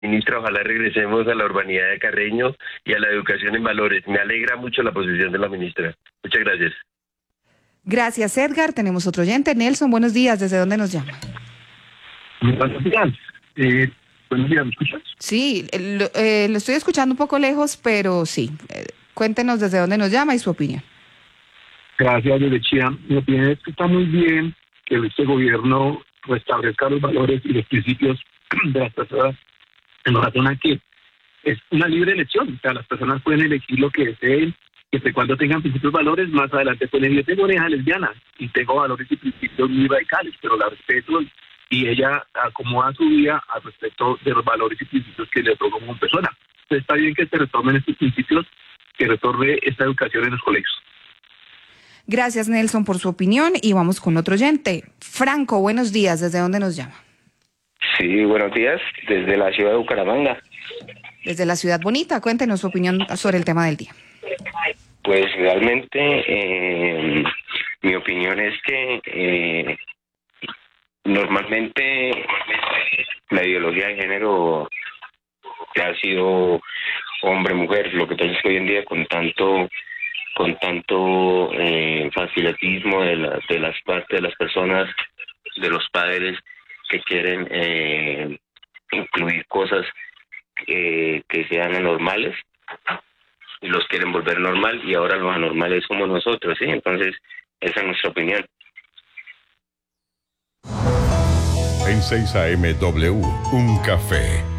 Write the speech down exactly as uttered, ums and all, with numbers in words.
Ministra, ojalá regresemos a la urbanidad de Carreño y a la educación en valores. Me alegra mucho la posición de la ministra. Muchas gracias. Gracias, Edgar. Tenemos otro oyente. Nelson, buenos días. ¿Desde dónde nos llama? Buenos días. Eh, buenos días, ¿me escuchas? Sí, lo, eh, lo estoy escuchando un poco lejos, pero sí. Eh, cuéntenos desde dónde nos llama y su opinión. Gracias, desde Chía. Mi opinión es que está muy bien que este gobierno restablezca los valores y los principios de las personas en relación a que es una libre elección. O sea, las personas pueden elegir lo que deseen, siempre y cuando tengan principios y valores. Más adelante pueden decir, yo tengo una hija lesbiana y tengo valores y principios muy radicales, pero la respeto y ella acomoda su vida al respecto de los valores y principios que le otorgo como persona. Entonces está bien que se retomen estos principios, que retorne esta educación en los colegios. Gracias, Nelson, por su opinión y vamos con otro oyente. Franco, buenos días. ¿Desde dónde nos llama? Sí, buenos días, desde la ciudad de Bucaramanga. Desde la ciudad bonita. Cuéntenos su opinión sobre el tema del día. Pues realmente eh, mi opinión es que eh, normalmente la ideología de género que ha sido hombre-mujer, lo que pasa es que hoy en día con tanto con tanto eh, facilismo de, la, de las partes de las personas, de los padres que quieren eh, incluir cosas eh, que sean anormales y los quieren volver normal, y ahora los anormales somos nosotros, ¿sí? Entonces esa es nuestra opinión. En seis A M W, un café